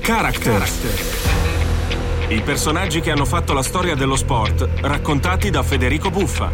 Character. I personaggi che hanno fatto la storia dello sport, raccontati da Federico Buffa.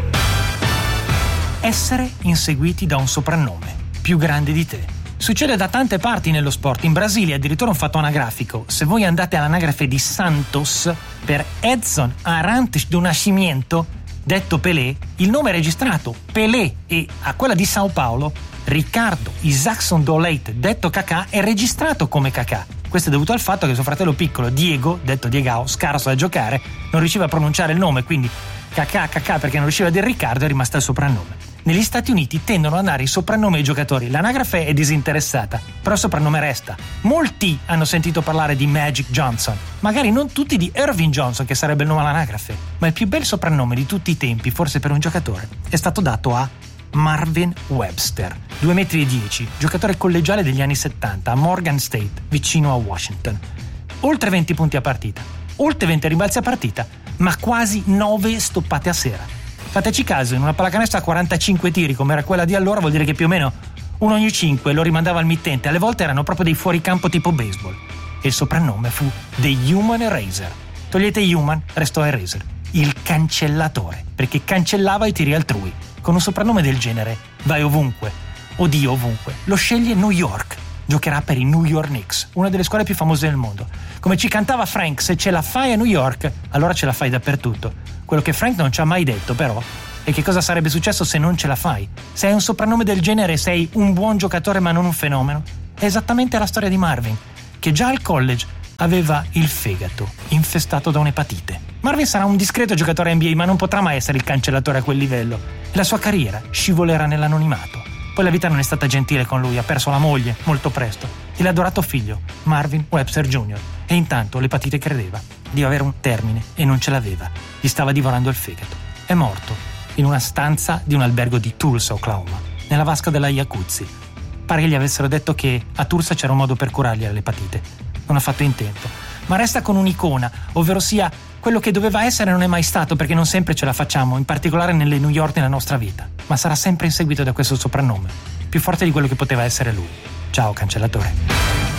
Essere inseguiti da un soprannome più grande di te. Succede da tante parti nello sport. In Brasile addirittura un fatto anagrafico. Se voi andate all'anagrafe di Santos per Edson Arantes do Nascimento, detto Pelé, il nome è registrato Pelé, e a quella di Sao Paulo Ricardo Isaacson do Leite, detto Cacà, è registrato come Cacà. Questo è dovuto al fatto che suo fratello piccolo Diego, detto Diegao, scarso da giocare, non riusciva a pronunciare il nome, quindi Cacà perché non riusciva a dire Riccardo, è rimasto il soprannome. Negli Stati Uniti tendono a dare i soprannomi ai giocatori. L'anagrafe è disinteressata, però il soprannome resta. Molti hanno sentito parlare di Magic Johnson, magari non tutti di Irving Johnson, che sarebbe il nome all'anagrafe, ma il più bel soprannome di tutti i tempi, forse per un giocatore, è stato dato a Marvin Webster, 2,10 metri, giocatore collegiale degli anni 70 a Morgan State, vicino a Washington. Oltre 20 punti a partita, oltre 20 rimbalzi a partita, ma quasi 9 stoppate a sera. Fateci caso, in una pallacanestro a 45 tiri, come era quella di allora, vuol dire che più o meno uno ogni 5 lo rimandava al mittente. Alle volte erano proprio dei fuoricampo tipo baseball. E il soprannome fu The Human Eraser. Togliete Human, restò Eraser, il cancellatore, perché cancellava i tiri altrui. Con un soprannome del genere vai ovunque, oddio ovunque. Lo sceglie New York, giocherà per i New York Knicks, una delle squadre più famose del mondo. Come ci cantava Frank, se ce la fai a New York, allora ce la fai dappertutto. Quello che Frank non ci ha mai detto, però, è che cosa sarebbe successo se non ce la fai. Se hai un soprannome del genere sei un buon giocatore ma non un fenomeno. È esattamente la storia di Marvin, che già al college aveva il fegato infestato da un'epatite. Marvin sarà un discreto giocatore NBA, ma non potrà mai essere il cancellatore a quel livello. E la sua carriera scivolerà nell'anonimato. Poi la vita non è stata gentile con lui, ha perso la moglie molto presto e l'adorato figlio, Marvin Webster Jr. E intanto l'epatite credeva di avere un termine e non ce l'aveva. Gli stava divorando il fegato. È morto in una stanza di un albergo di Tulsa, Oklahoma, nella vasca della Jacuzzi. Pare che gli avessero detto che a Tulsa c'era un modo per curargli l'epatite. Non ha fatto in tempo. Ma resta con un'icona, ovvero sia quello che doveva essere non è mai stato, perché non sempre ce la facciamo, in particolare nelle New York nella nostra vita. Ma sarà sempre inseguito da questo soprannome, più forte di quello che poteva essere lui. Ciao, cancellatore.